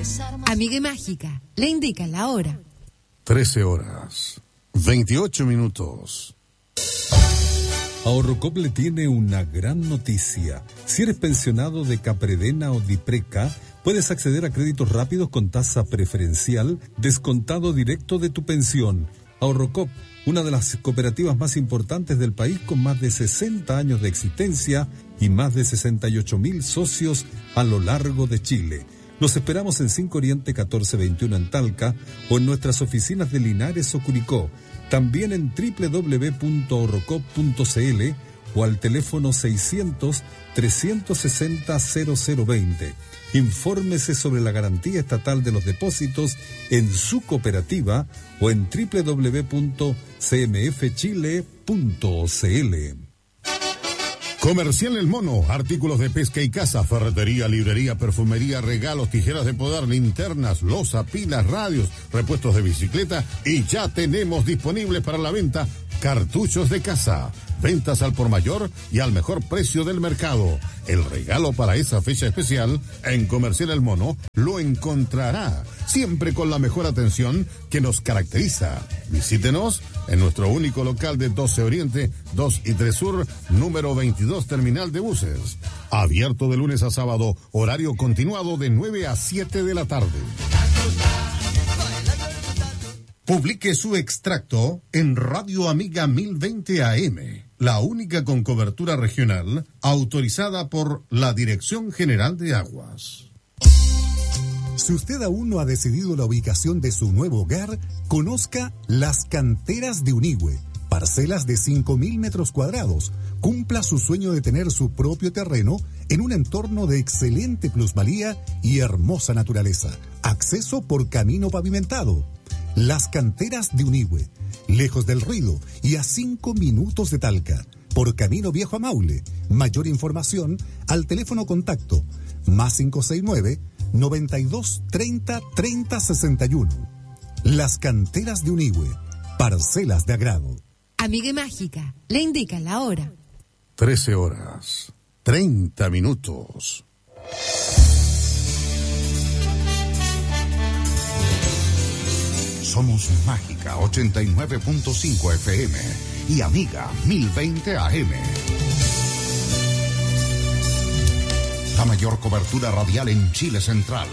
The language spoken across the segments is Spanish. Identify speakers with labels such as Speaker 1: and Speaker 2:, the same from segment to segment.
Speaker 1: Amiga Mágica, le indica la hora.
Speaker 2: 13 horas, 28 minutos.
Speaker 3: Ahorrocop le tiene una gran noticia. Si eres pensionado de Capredena o Dipreca, puedes acceder a créditos rápidos con tasa preferencial, descontado directo de tu pensión. Ahorrocop, una de las cooperativas más importantes del país con más de 60 años de existencia y más de 68,000 socios a lo largo de Chile. Los esperamos en 5 Oriente 1421 en Talca o en nuestras oficinas de Linares o Curicó. También en www.ahorrocop.cl o al teléfono 600-360-0020. Infórmese sobre la garantía estatal de los depósitos en su cooperativa o en www.cmfchile.cl.
Speaker 2: Comercial El Mono, artículos de pesca y caza, ferretería, librería, perfumería, regalos, tijeras de podar, linternas, loza, pilas, radios, repuestos de bicicleta y ya tenemos disponibles para la venta cartuchos de caza. Ventas al por mayor y al mejor precio del mercado. El regalo para esa fecha especial en Comercial El Mono lo encontrará, siempre con la mejor atención que nos caracteriza. Visítenos en nuestro único local de 12 Oriente, 2 y 3 Sur, número 22, terminal de buses. Abierto de lunes a sábado, horario continuado de 9 a 7 de la tarde. Publique su extracto en Radio Amiga 1020 AM, la única con cobertura regional autorizada por la Dirección General de Aguas.
Speaker 4: Si usted aún no ha decidido la ubicación de su nuevo hogar, conozca Las Canteras de Unigüe, parcelas de 5.000 metros cuadrados. Cumpla su sueño de tener su propio terreno en un entorno de excelente plusvalía y hermosa naturaleza. Acceso por camino pavimentado. Las Canteras de Unigüe, lejos del ruido y a 5 minutos de Talca, por Camino Viejo a Maule. Mayor información al teléfono contacto +569 92 30 30 61. Las Canteras de Unigüe, parcelas de agrado.
Speaker 1: Amiga Mágica, le indica la hora.
Speaker 2: 13 horas, 30 minutos.
Speaker 5: Somos Mágica 89.5 FM y Amiga 1020 AM. La mayor cobertura radial en Chile Central.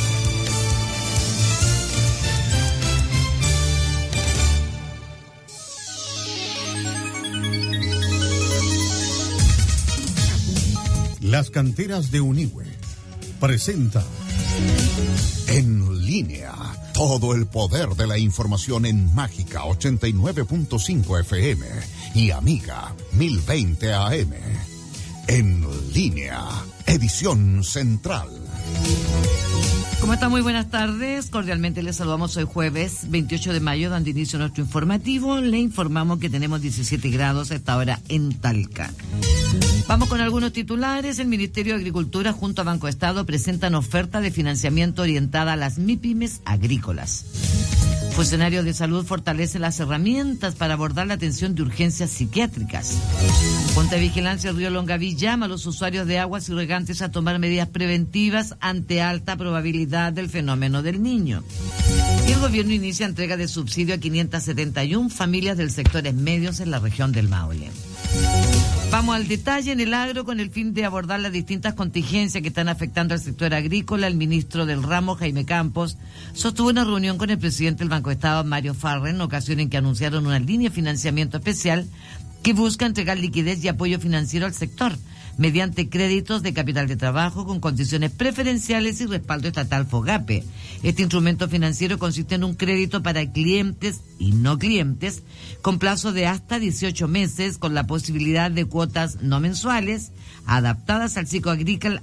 Speaker 2: Las Canteras de Unigüe presenta
Speaker 5: En Línea. Todo el poder de la información en Mágica 89.5 FM y Amiga 1020 AM. En Línea, edición central.
Speaker 6: ¿Cómo está? Muy buenas tardes. Cordialmente les saludamos hoy jueves 28 de mayo, dando inicio a nuestro informativo. Le informamos que tenemos 17 grados a esta hora en Talca. Vamos con algunos titulares. El Ministerio de Agricultura junto a Banco Estado presentan oferta de financiamiento orientada a las MIPYMES agrícolas. Funcionarios de salud fortalecen las herramientas para abordar la atención de urgencias psiquiátricas. Junta de Vigilancia Río Longaví llama a los usuarios de aguas y regantes a tomar medidas preventivas ante alta probabilidad del fenómeno del Niño. Y el gobierno inicia entrega de subsidio a 571 familias del sectores medios en la región del Maule. Vamos al detalle. En el agro, con el fin de abordar las distintas contingencias que están afectando al sector agrícola, el ministro del ramo, Jaime Campos, sostuvo una reunión con el presidente del Banco Estado, Mario Farre, en ocasión en que anunciaron una línea de financiamiento especial que busca entregar liquidez y apoyo financiero al sector mediante créditos de capital de trabajo con condiciones preferenciales y respaldo estatal FOGAPE. Este instrumento financiero consiste en un crédito para clientes y no clientes con plazo de hasta 18 meses con la posibilidad de cuotas no mensuales adaptadas al ciclo agrícola,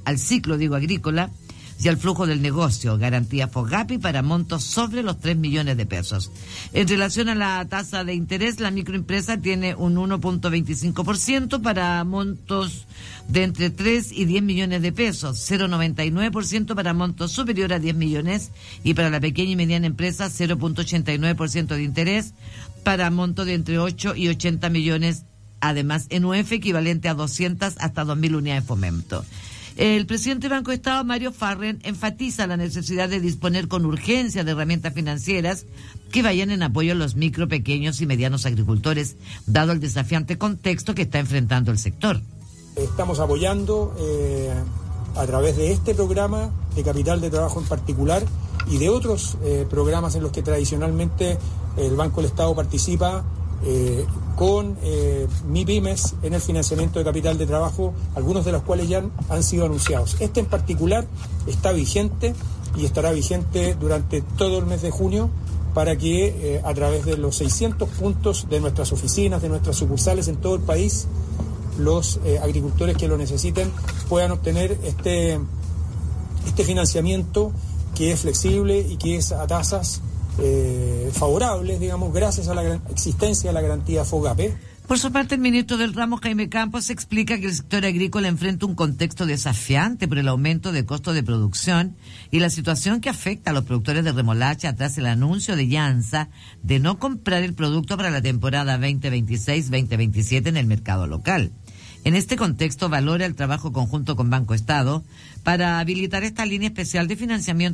Speaker 6: y al flujo del negocio, garantía FOGAPE para montos sobre los 3 millones de pesos. En relación a la tasa de interés, la microempresa tiene un 1.25% para montos de entre 3 y 10 millones de pesos, 0.99% para montos superior a 10 millones y para la pequeña y mediana empresa 0.89% de interés para montos de entre 8 y 80 millones, además en UF equivalente a 200 hasta 2.000 unidades de fomento. El presidente del Banco de Estado, Mario Farren, enfatiza la necesidad de disponer con urgencia de herramientas financieras que vayan en apoyo a los micro, pequeños y medianos agricultores, dado el desafiante contexto que está enfrentando el sector.
Speaker 7: Estamos apoyando a través de este programa de capital de trabajo en particular y de otros programas en los que tradicionalmente el Banco del Estado participa con MIPYMES en el financiamiento de capital de trabajo, algunos de los cuales ya han sido anunciados. Este en particular está vigente y estará vigente durante todo el mes de junio para que a través de los 600 puntos de nuestras oficinas, de nuestras sucursales en todo el país, los agricultores que lo necesiten puedan obtener este financiamiento que es flexible y que es a tasas favorables, digamos, gracias a la existencia de la garantía FOGAPE.
Speaker 6: Por su parte, el ministro del ramo, Jaime Campos, explica que el sector agrícola enfrenta un contexto desafiante por el aumento de costos de producción y la situación que afecta a los productores de remolacha tras el anuncio de Llanza de no comprar el producto para la temporada 2026-2027 en el mercado local. En este contexto, valora el trabajo conjunto con Banco Estado para habilitar esta línea especial de financiamiento